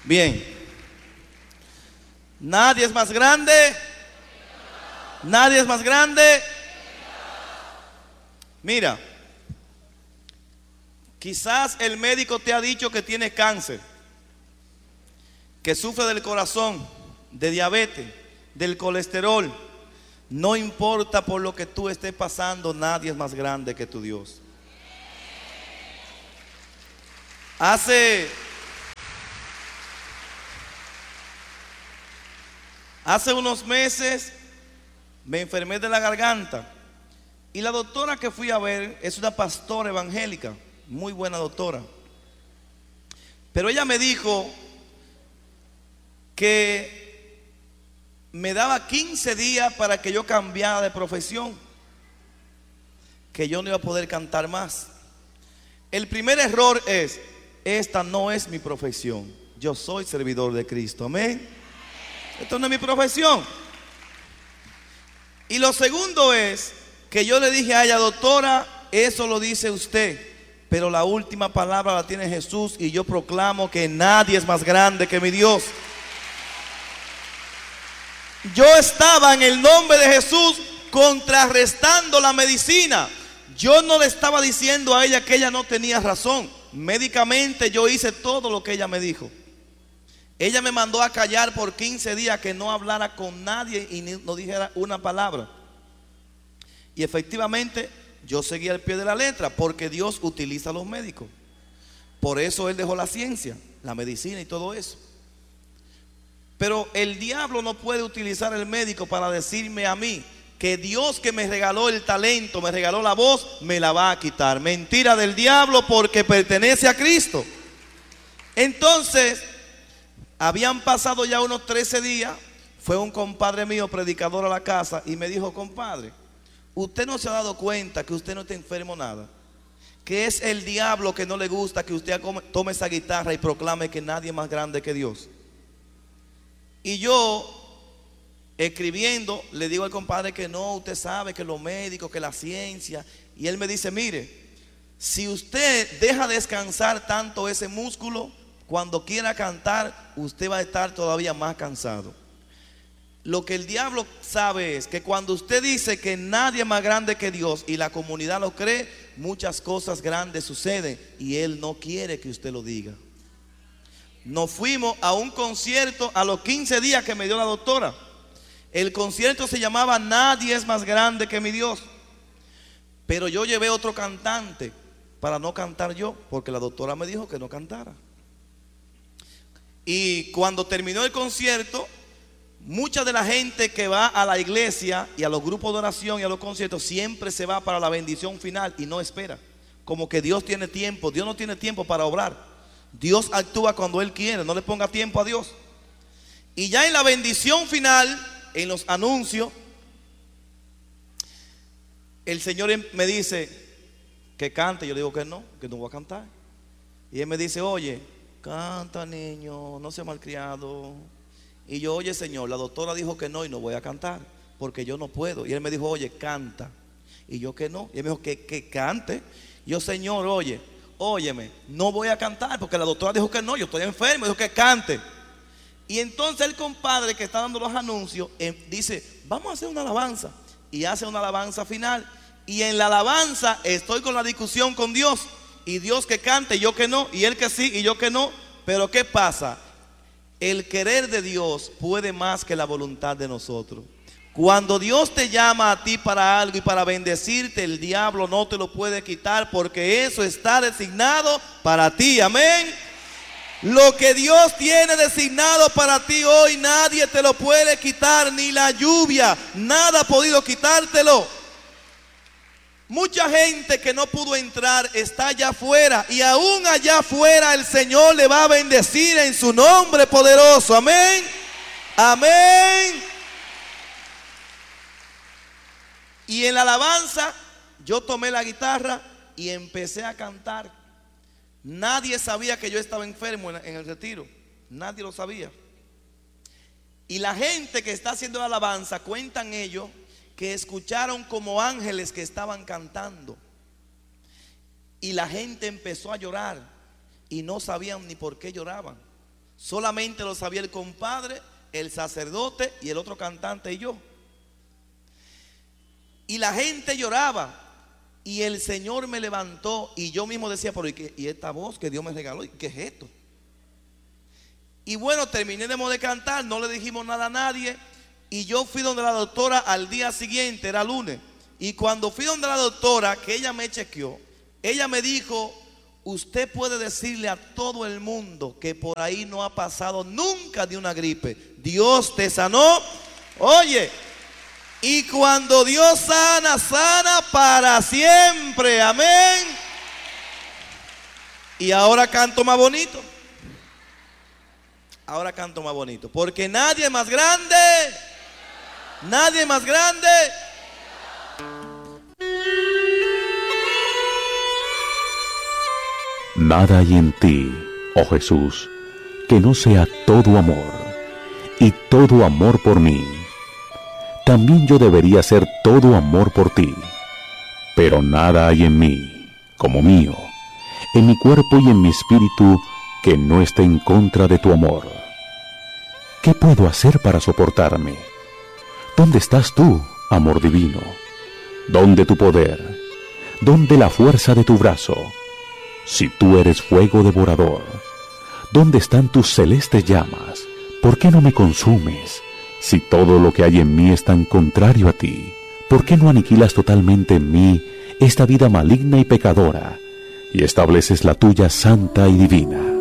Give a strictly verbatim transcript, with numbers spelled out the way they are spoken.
Bien. Nadie es más grande. Nadie es más grande. Mira, quizás el médico te ha dicho que tienes cáncer, que sufre del corazón, de diabetes, del colesterol. No importa por lo que tú estés pasando, nadie es más grande que tu Dios. Hace, hace unos meses me enfermé de la garganta y la doctora que fui a ver es una pastora evangélica, muy buena doctora. Pero ella me dijo que me daba quince días para que yo cambiara de profesión, que yo no iba a poder cantar más. El primer error es: esta no es mi profesión. Yo soy servidor de Cristo, amén. Esto no es mi profesión. Y lo segundo es que yo le dije a ella: doctora, eso lo dice usted, pero la última palabra la tiene Jesús, y yo proclamo que nadie es más grande que mi Dios. Yo estaba en el nombre de Jesús contrarrestando la medicina. Yo no le estaba diciendo a ella que ella no tenía razón. Médicamente yo hice todo lo que ella me dijo. Ella me mandó a callar por quince días, que no hablara con nadie y no dijera una palabra. Y efectivamente yo seguí al pie de la letra, porque Dios utiliza a los médicos. Por eso Él dejó la ciencia, la medicina y todo eso. Pero el diablo no puede utilizar el médico para decirme a mí que Dios, que me regaló el talento, me regaló la voz, me la va a quitar. Mentira del diablo, porque pertenece a Cristo. Entonces, habían pasado ya unos trece días. Fue un compadre mío, predicador, a la casa y me dijo: compadre, usted no se ha dado cuenta que usted no está enfermo nada, que es el diablo que no le gusta que usted tome esa guitarra y proclame que nadie es más grande que Dios. Y yo, escribiendo, le digo al compadre que no, usted sabe que los médicos, que la ciencia. Y él me dice: mire, si usted deja descansar tanto ese músculo, cuando quiera cantar, usted va a estar todavía más cansado. Lo que el diablo sabe es que cuando usted dice que nadie es más grande que Dios y la comunidad lo cree, muchas cosas grandes suceden, y él no quiere que usted lo diga. Nos fuimos a un concierto a los quince días que me dio la doctora. El concierto se llamaba Nadie es más grande que mi Dios. Pero yo llevé otro cantante para no cantar yo, porque la doctora me dijo que no cantara. Y cuando terminó el concierto, mucha de la gente que va a la iglesia y a los grupos de oración y a los conciertos siempre se va para la bendición final y no espera. Como que Dios tiene tiempo. Dios no tiene tiempo para obrar. Dios actúa cuando Él quiere. No le ponga tiempo a Dios. Y ya en la bendición final, en los anuncios, el Señor me dice que cante. Yo le digo que no, que no voy a cantar. Y Él me dice: oye, canta, niño, no sea malcriado. Y yo: oye, Señor, la doctora dijo que no y no voy a cantar porque yo no puedo. Y Él me dijo: oye, canta. Y yo: que no. Y Él me dijo: que, que cante. Y yo: Señor, oye, óyeme, no voy a cantar porque la doctora dijo que no, yo estoy enfermo. Dijo que cante. Y entonces el compadre que está dando los anuncios eh, dice: vamos a hacer una alabanza. Y hace una alabanza final. Y en la alabanza estoy con la discusión con Dios. Y Dios que cante, y yo que no. Y Él que sí, y yo que no. Pero ¿qué pasa? El querer de Dios puede más que la voluntad de nosotros. Cuando Dios te llama a ti para algo y para bendecirte, el diablo no te lo puede quitar, porque eso está designado para ti, amén. Lo que Dios tiene designado para ti hoy, nadie te lo puede quitar, ni la lluvia, nada ha podido quitártelo. Mucha gente que no pudo entrar está allá afuera, y aún allá afuera el Señor le va a bendecir en su nombre poderoso, amén, amén. Y en la alabanza yo tomé la guitarra y empecé a cantar. Nadie sabía que yo estaba enfermo en el retiro, nadie lo sabía. Y la gente que está haciendo la alabanza, cuentan ellos que escucharon como ángeles que estaban cantando. Y la gente empezó a llorar y no sabían ni por qué lloraban. Solamente lo sabía el compadre, el sacerdote y el otro cantante y yo. Y la gente lloraba. Y el Señor me levantó y yo mismo decía, pero ¿y, qué, y esta voz que Dios me regaló? ¿Qué es esto? Y bueno, terminemos de cantar, no le dijimos nada a nadie. Y yo fui donde la doctora al día siguiente, era lunes. Y cuando fui donde la doctora, que ella me chequeó, ella me dijo, usted puede decirle a todo el mundo que por ahí no ha pasado nunca de una gripe. Dios te sanó. Oye, y cuando Dios sana, sana para siempre. Amén. Y ahora canto más bonito. Ahora canto más bonito. Porque nadie más grande. Nadie más grande. Nada hay en ti, oh Jesús, que no sea todo amor, y todo amor por mí. También yo debería ser todo amor por ti, pero nada hay en mí, como mío, en mi cuerpo y en mi espíritu, que no esté en contra de tu amor. ¿Qué puedo hacer para soportarme? ¿Dónde estás tú, amor divino? ¿Dónde tu poder? ¿Dónde la fuerza de tu brazo? Si tú eres fuego devorador, ¿dónde están tus celestes llamas? ¿Por qué no me consumes? Si todo lo que hay en mí es tan contrario a ti, ¿por qué no aniquilas totalmente en mí esta vida maligna y pecadora y estableces la tuya santa y divina?